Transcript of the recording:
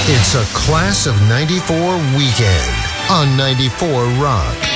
It's a Class of 94 weekend on 94 Rock.